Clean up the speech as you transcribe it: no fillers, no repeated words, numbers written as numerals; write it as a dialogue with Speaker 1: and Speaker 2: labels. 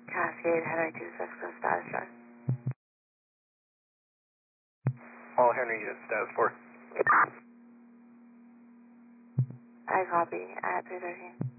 Speaker 1: Cascade, Henry 26, status check.
Speaker 2: All Henry units, status 4.
Speaker 1: I copy at 313.